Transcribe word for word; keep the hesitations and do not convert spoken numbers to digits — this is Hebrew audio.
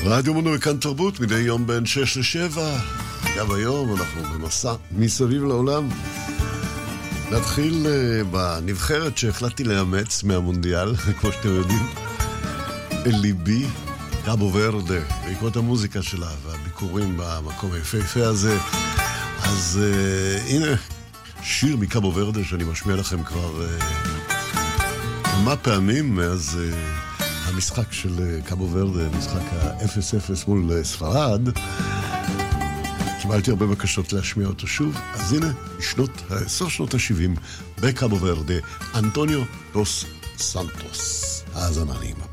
רדיו מונו וכאן תרבות, מדי יום בין שש לשבע. גם היום אנחנו במסע מסביב לעולם. נתחיל בנבחרת שהחלטתי לאמץ מהמונדיאל, כמו שאתם יודעים, אל ליבי, קאבו ורדה, בעקבות המוזיקה שלה והביקורים במקום היפהפה הזה. אז uh, הנה שיר מקאבו ורדה שאני משמיע לכם כבר uh, כמה פעמים מאז uh, המשחק של uh, קאבו ורדה, משחק ה-אפס אפס מול ספרד. קיבלתי הרבה בקשות להשמיע אותו שוב, אז הנה, שנות, סוף שנות ה-שבעים, בקאבו ורדה, אנטוניו דוס סנטוס. האזנה נעימה.